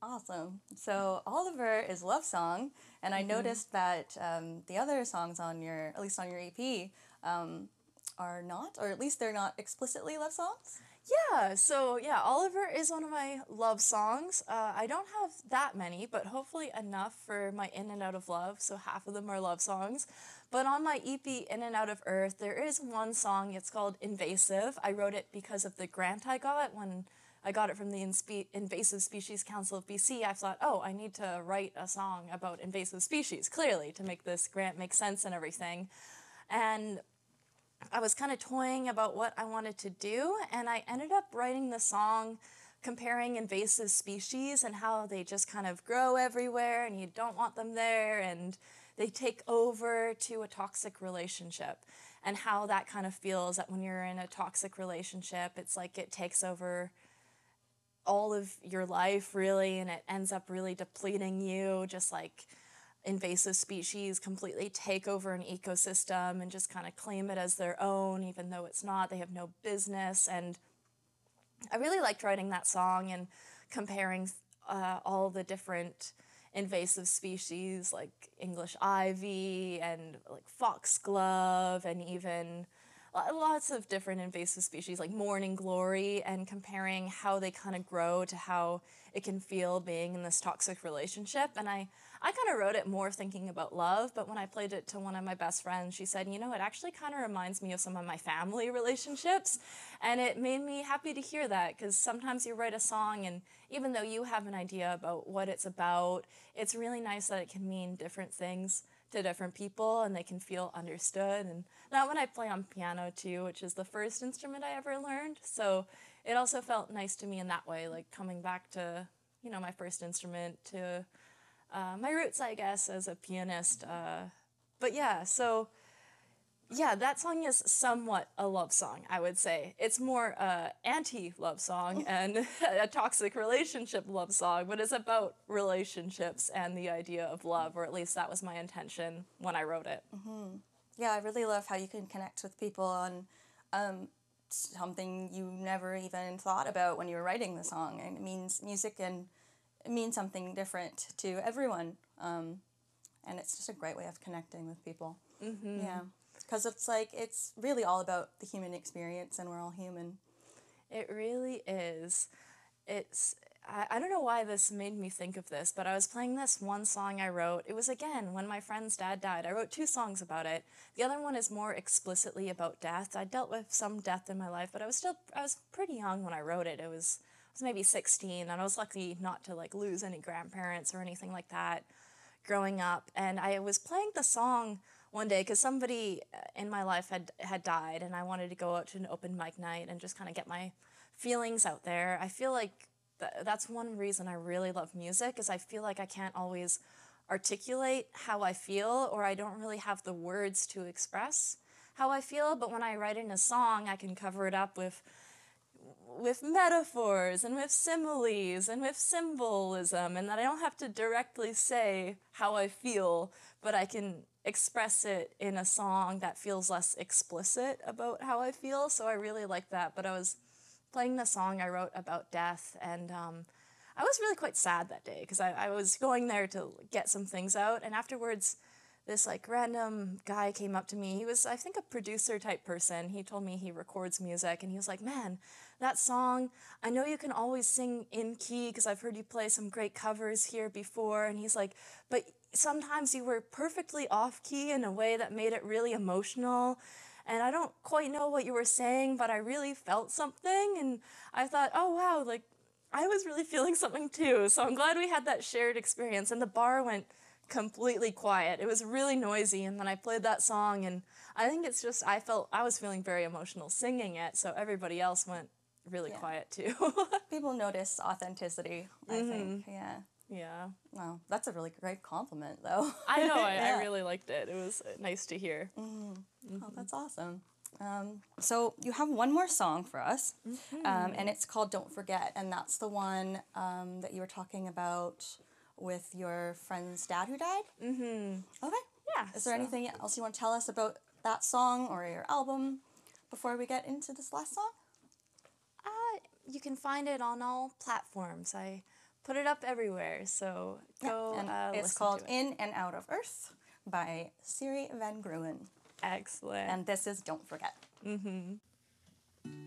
Awesome. So Oliver is love song, and I noticed that the other songs on your, at least on your EP, are not, or at least they're not explicitly love songs. Yeah, so yeah, Oliver is one of my love songs. I don't have that many, but hopefully enough for my In and Out of Love, so half of them are love songs. But on my EP, In and Out of Earth, there is one song, it's called Invasive. I wrote it because of the grant I got when I got it from the Invasive Species Council of BC. I thought, oh, I need to write a song about invasive species, clearly, to make this grant make sense and everything. And I was kind of toying about what I wanted to do, and I ended up writing the song comparing invasive species and how they just kind of grow everywhere and you don't want them there, and they take over to a toxic relationship, and how that kind of feels that when you're in a toxic relationship, it's like it takes over all of your life, really, and it ends up really depleting you, just like invasive species completely take over an ecosystem and just kind of claim it as their own, even though it's not. They have no business. And I really liked writing that song and comparing all the different invasive species like English ivy and like foxglove and even lots of different invasive species like morning glory, and comparing how they kind of grow to how it can feel being in this toxic relationship. And I kind of wrote it more thinking about love, but when I played it to one of my best friends, she said, you know, it actually kind of reminds me of some of my family relationships. And it made me happy to hear that, because sometimes you write a song and even though you have an idea about what it's about, it's really nice that it can mean different things to different people and they can feel understood. And that one I play on piano too, which is the first instrument I ever learned. So it also felt nice to me in that way, like coming back to, you know, my first instrument, to my roots, I guess, as a pianist. But yeah, so yeah, that song is somewhat a love song, I would say. It's more anti-love song and a toxic relationship love song, but it's about relationships and the idea of love, or at least that was my intention when I wrote it. Yeah, I really love how you can connect with people on something you never even thought about when you were writing the song. And it means music, and it means something different to everyone. And it's just a great way of connecting with people. Mm-hmm. Yeah, because it's like, it's really all about the human experience, and we're all human. It really is. I don't know why this made me think of this, but I was playing this one song I wrote. It was, again, when my friend's dad died. I wrote two songs about it. The other one is more explicitly about death. I dealt with some death in my life, but I was pretty young when I wrote it. I was maybe 16, and I was lucky not to like lose any grandparents or anything like that growing up. And I was playing the song one day because somebody in my life had died, and I wanted to go out to an open mic night and just kind of get my feelings out there. I feel like that's one reason I really love music, is I feel like I can't always articulate how I feel, or I don't really have the words to express how I feel. But when I write in a song, I can cover it up with metaphors and with similes and with symbolism, and that I don't have to directly say how I feel, but I can express it in a song that feels less explicit about how I feel. So I really like that. But I was playing the song I wrote about death, and I was really quite sad that day because I was going there to get some things out, and afterwards this like random guy came up to me. He was, I think, a producer type person. He told me he records music, and he was like, man, that song, I know you can always sing in key because I've heard you play some great covers here before. And he's like, but sometimes you were perfectly off key in a way that made it really emotional. And I don't quite know what you were saying, but I really felt something. And I thought, oh wow, like I was really feeling something too. So I'm glad we had that shared experience. And the bar went completely quiet. It was really noisy, and then I played that song, and I think it's just I was feeling very emotional singing it, so everybody else went really quiet too. People notice authenticity, I think. Yeah. Yeah. Wow, that's a really great compliment, though. I know, I really liked it. It was nice to hear. Oh, that's awesome. So you have one more song for us, and it's called Don't Forget, and that's the one that you were talking about with your friend's dad who died? Mm-hmm. Okay. Yeah. Is there anything else you want to tell us about that song or your album before we get into this last song? You can find it on all platforms. I put it up everywhere. So go and it's listen called to it. In and Out of Earth by Siri Van Gruen. Excellent. And this is Don't Forget.